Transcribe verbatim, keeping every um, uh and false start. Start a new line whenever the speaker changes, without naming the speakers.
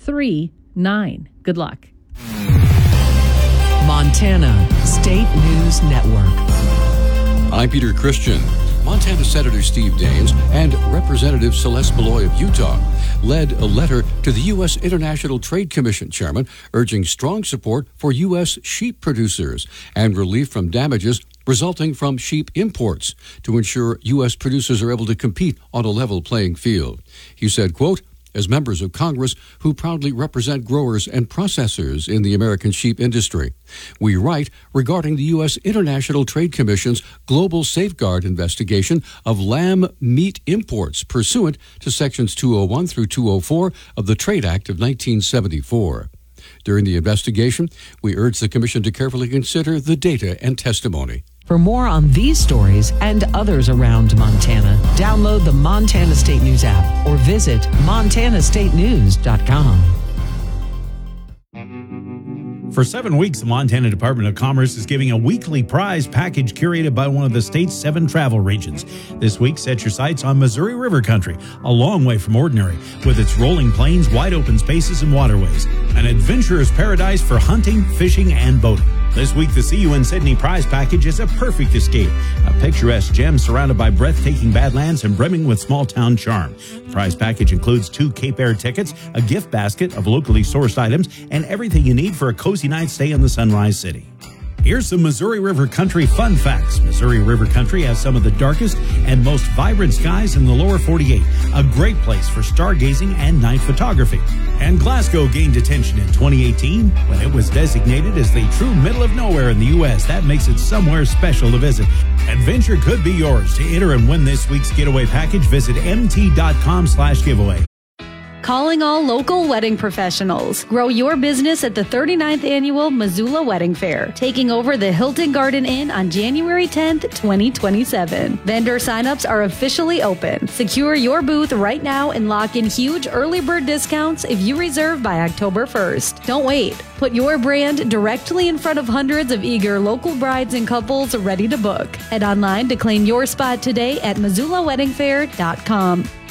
three nine. Good luck.
Montana State News Network.
I'm Peter Christian. Montana Senator Steve Daines and Representative Celeste Malloy of Utah led a letter to the U S International Trade Commission chairman urging strong support for U S sheep producers and relief from damages resulting from sheep imports to ensure U S producers are able to compete on a level playing field. He said, quote, as members of Congress who proudly represent growers and processors in the American sheep industry, we write regarding the U S International Trade Commission's global safeguard investigation of lamb meat imports pursuant to Sections two oh one through two oh four of the Trade Act of nineteen seventy-four. During the investigation, we urge the Commission to carefully consider the data and testimony.
For more on these stories and others around Montana, download the Montana State News app or visit montana state news dot com.
For seven weeks, the Montana Department of Commerce is giving a weekly prize package curated by one of the state's seven travel regions. This week, set your sights on Missouri River Country, a long way from ordinary, with its rolling plains, wide open spaces, and waterways. An adventurer's paradise for hunting, fishing, and boating. This week, the See You in Sydney prize package is a perfect escape. A picturesque gem surrounded by breathtaking badlands and brimming with small-town charm. The prize package includes two Cape Air tickets, a gift basket of locally sourced items, and everything you need for a cozy night stay in the Sunrise City. Here's some Missouri River Country fun facts. Missouri River Country has some of the darkest and most vibrant skies in the lower forty-eight, a great place for stargazing and night photography. And Glasgow gained attention in twenty eighteen when it was designated as the true middle of nowhere in the U S That makes it somewhere special to visit. Adventure could be yours. To enter and win this week's getaway package, visit mt.com slash giveaway.
Calling all local wedding professionals. Grow your business at the thirty-ninth Annual Missoula Wedding Fair, taking over the Hilton Garden Inn on January tenth, twenty twenty-seven. Vendor signups are officially open. Secure your booth right now and lock in huge early bird discounts if you reserve by October first. Don't wait. Put your brand directly in front of hundreds of eager local brides and couples ready to book. Head online to claim your spot today at missoula wedding fair dot com.